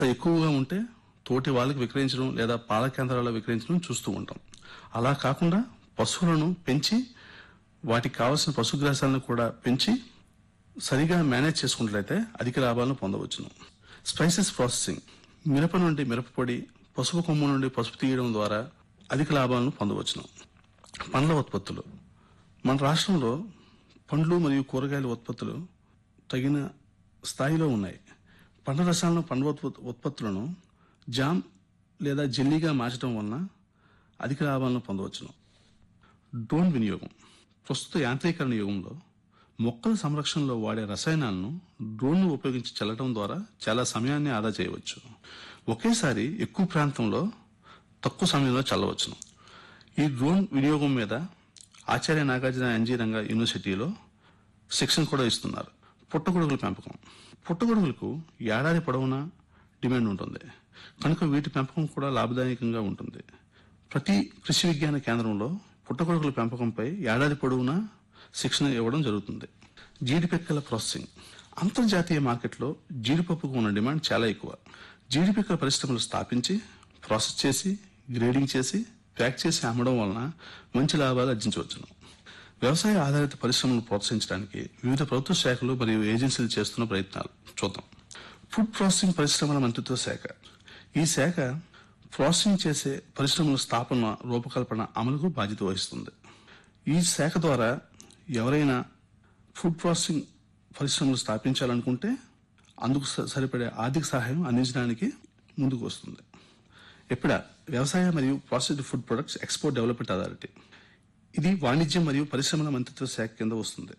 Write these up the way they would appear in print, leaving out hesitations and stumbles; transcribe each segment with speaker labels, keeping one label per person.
Speaker 1: ఎక్కువగా ఉంటే తోటి వాళ్ళకి విక్రయించడం లేదా పాల కేంద్రాల్లో విక్రయించడం చూస్తూ ఉంటాం. అలా కాకుండా పశువులను పెంచి వాటికి కావాల్సిన పశుగ్రాసాలను కూడా పెంచి సరిగా మేనేజ్ చేసుకున్నట్లయితే అధిక లాభాలను పొందవచ్చును. స్పైసెస్ ప్రాసెసింగ్, మిరప నుండి మిరపపొడి, పసుపు కొమ్ము నుండి పసుపు తీయడం ద్వారా అధిక లాభాలను పొందవచ్చును. పండ్ల ఉత్పత్తులు, మన రాష్ట్రంలో పండ్లు మరియు కూరగాయల ఉత్పత్తులు తగిన స్థాయిలో ఉన్నాయి. పండ్ల రసాలను పండ్ల ఉత్పత్తులను జామ్ లేదా జెల్లీగా మార్చడం వలన అధిక లాభాలను పొందవచ్చును. డ్రోన్ వినియోగం, ప్రస్తుత యాంత్రీకరణ యుగంలో మొక్కల సంరక్షణలో వాడే రసాయనాలను డ్రోన్ను ఉపయోగించి చల్లడం ద్వారా చాలా సమయాన్ని ఆదా చేయవచ్చు. ఒకేసారి ఎక్కువ ప్రాంతంలో తక్కువ సమయంలో చల్లవచ్చును. ఈ డ్రోన్ వినియోగం మీద ఆచార్య నాగార్జున ఎన్జీ రంగా యూనివర్సిటీలో శిక్షణ కూడా ఇస్తున్నారు. పుట్టగొడుగుల పెంపకం, పుట్టగొడుగులకు ఏడాది పొడవునా డిమాండ్ ఉంటుంది కనుక వీటి పెంపకం కూడా లాభదాయకంగా ఉంటుంది. ప్రతి కృషి విజ్ఞాన కేంద్రంలో పుట్టగొడుగుల పెంపకంపై ఏడాది పొడవునా శిక్షణ ఇవ్వడం జరుగుతుంది. జీడిపిక్కల ప్రాసెసింగ్, అంతర్జాతీయ మార్కెట్లో జీడిపప్పుకు ఉన్న డిమాండ్ చాలా ఎక్కువ. జీడిపిక్కల పరిశ్రమలు స్థాపించి ప్రాసెస్ చేసి గ్రేడింగ్ చేసి ప్యాక్ చేసి అమ్మడం వలన మంచి లాభాలు ఆర్జించవచ్చును. వ్యవసాయ ఆధారిత పరిశ్రమలను ప్రోత్సహించడానికి వివిధ ప్రభుత్వ శాఖలు మరియు ఏజెన్సీలు చేస్తున్న ప్రయత్నాలు చూద్దాం. ఫుడ్ ప్రాసెసింగ్ పరిశ్రమల మంత్రిత్వ శాఖ, ఈ శాఖ ప్రాసెసింగ్ చేసే పరిశ్రమల స్థాపన రూపకల్పన అమలుకు బాధ్యత వహిస్తుంది. ఈ శాఖ ద్వారా ఎవరైనా ఫుడ్ ప్రాసెసింగ్ పరిశ్రమలు స్థాపించాలనుకుంటే అందుకు సరిపడే ఆర్థిక సహాయం అందించడానికి ముందుకు వస్తుంది. ఎప్పుడ వ్యవసాయ మరియు processed food products export development authority, ఇది వాణిజ్యం మరియు పరిశ్రమల మంత్రిత్వ శాఖ కింద వస్తుంది.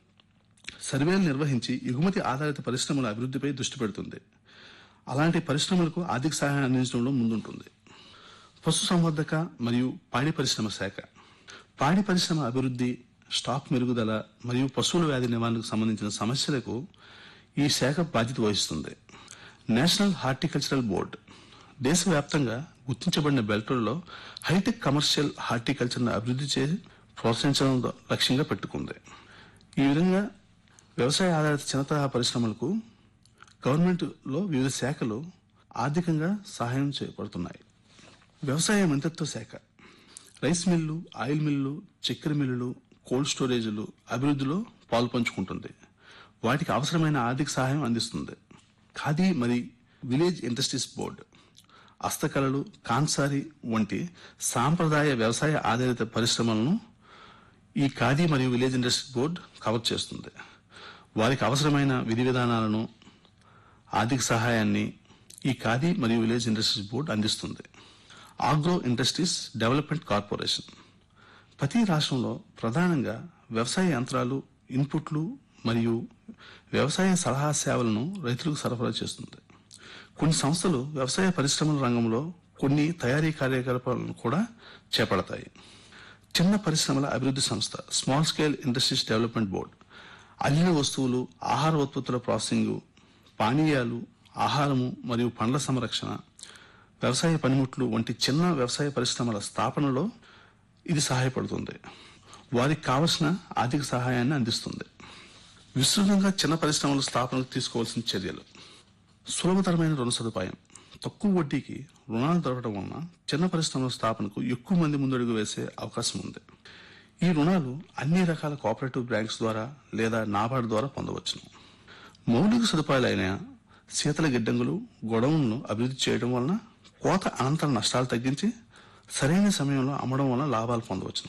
Speaker 1: సర్వేలు నిర్వహించి ఎగుమతి ఆధారిత పరిశ్రమల అభివృద్ధిపై దృష్టి పెడుతుంది. అలాంటి పరిశ్రమలకు ఆర్థిక సహాయం అందించడంలో ముందుంటుంది. పశు సంవర్ధక మరియు పాడి పరిశ్రమ శాఖ, పాడి పరిశ్రమ అభివృద్ధి, స్టాక్ మెరుగుదల మరియు పశువుల వ్యాధి నివారణకు సంబంధించిన సమస్యలకు ఈ శాఖ బాధ్యత వహిస్తుంది. నేషనల్ హార్టికల్చరల్ బోర్డు దేశవ్యాప్తంగా గుర్తించబడిన బెల్టుల్లో హైటెక్ కమర్షియల్ హార్టికల్చర్ను అభివృద్ధి చేసి ప్రోత్సహించడం లక్ష్యంగా పెట్టుకుంది. ఈ విధంగా వ్యవసాయ ఆధారిత చిన్న తరహా పరిశ్రమలకు గవర్నమెంట్లో వివిధ శాఖలు ఆర్థికంగా సహాయం చేయబడుతున్నాయి. వ్యవసాయ మంత్రిత్వ శాఖ రైస్ మిల్లు, ఆయిల్ మిల్లు, చక్కెర మిల్లులు, కోల్డ్ స్టోరేజీలు అభివృద్ధిలో పాలు పంచుకుంటుంది. వాటికి అవసరమైన ఆర్థిక సహాయం అందిస్తుంది. ఖాదీ మరియు విలేజ్ ఇండస్ట్రీస్ బోర్డు హస్తకళలు, కాన్సారి వంటి సాంప్రదాయ వ్యవసాయ ఆధారిత పరిశ్రమలను ఈ ఖాదీ మరియు విలేజ్ ఇండస్ట్రీస్ బోర్డు కవర్ చేస్తుంది. వారికి అవసరమైన విధి విధానాలను, ఆర్థిక సహాయాన్ని ఈ ఖాదీ మరియు విలేజ్ ఇండస్ట్రీస్ బోర్డు అందిస్తుంది. ఆగ్రో ఇండస్ట్రీస్ డెవలప్మెంట్ కార్పొరేషన్ ప్రతి రాష్ట్రంలో ప్రధానంగా వ్యవసాయ యంత్రాలు, ఇన్పుట్లు మరియు వ్యవసాయ సలహా సేవలను రైతులకు సరఫరా చేస్తుంది. కొన్ని సంస్థలు వ్యవసాయ పరిశ్రమల రంగంలో కొన్ని తయారీ కార్యకలాపాలను కూడా చేపడతాయి. చిన్న పరిశ్రమల అభివృద్ధి సంస్థ small scale industries development board అల్లిన వస్తువులు, ఆహార ఉత్పత్తుల ప్రాసెసింగ్, పానీయాలు, ఆహారము మరియు పండ్ల సంరక్షణ, వ్యవసాయ పనిముట్లు వంటి చిన్న వ్యవసాయ పరిశ్రమల స్థాపనలో ఇది సహాయపడుతుంది. వారికి కావలసిన ఆర్థిక సహాయాన్ని అందిస్తుంది. విస్తృతంగా చిన్న పరిశ్రమల స్థాపనకు తీసుకోవాల్సిన చర్యలు: సులభతరమైన రుణ సదుపాయం, తక్కువ వడ్డీకి రుణాలు దొరకడం వలన చిన్న పరిశ్రమల స్థాపనకు ఎక్కువ మంది ముందడుగు వేసే అవకాశం ఉంది. ఈ రుణాలు అన్ని రకాల కోఆపరేటివ్ బ్యాంక్స్ ద్వారా లేదా నాబార్డు ద్వారా పొందవచ్చును. మౌలిక సదుపాయాలైన శీతల గిడ్డంగులు, గొడవలను అభివృద్ధి చేయడం వలన కోత అనంతర నష్టాలు తగ్గించి సరైన సమయంలో అమ్మడం వలన లాభాలు పొందవచ్చును.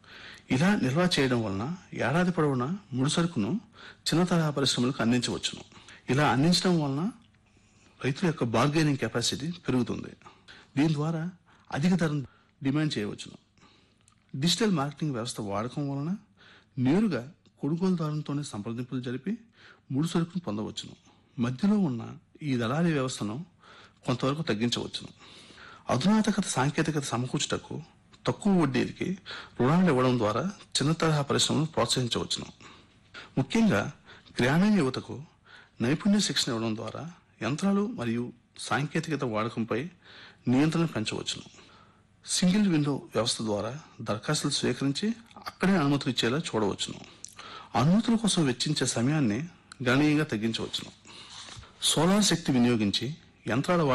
Speaker 1: ఇలా నిల్వ చేయడం వలన ఏడాది పొడవునా ముడి సరుకును చిన్న తరహా పరిశ్రమలకు అందించవచ్చును. ఇలా అందించడం వలన రైతుల యొక్క బార్గెనింగ్ కెపాసిటీ పెరుగుతుంది. దీని ద్వారా అధిక ధరను డిమాండ్ చేయవచ్చును. డిజిటల్ మార్కెటింగ్ వ్యవస్థ వాడకం వలన నేరుగా కొనుగోలుదారులతోనే సంప్రదింపులు జరిపి ముడి సరుకును పొందవచ్చును. మధ్యలో ఉన్న ఈ దళారీ వ్యవస్థను కొంతవరకు తగ్గించవచ్చును. అధునాతకత సాంకేతికత సమకూర్చుటకు తక్కువ వడ్డీకి రుణాలు ఇవ్వడం ద్వారా చిన్న తరహా పరిశ్రమలను ప్రోత్సహించవచ్చును. ముఖ్యంగా గ్రామీణ యువతకు నైపుణ్య శిక్షణ ఇవ్వడం ద్వారా యంత్రాలు మరియు సాంకేతికత వాడకంపై నియంత్రణ పెంచవచ్చును. సింగిల్ విండో వ్యవస్థ ద్వారా దరఖాస్తులు స్వీకరించి అక్కడే అనుమతులు ఇచ్చేలా చూడవచ్చును. అనుమతుల కోసం వెచ్చించే సమయాన్ని గణనీయంగా తగ్గించవచ్చును. సోలార్ శక్తి వినియోగించి యంత్రాల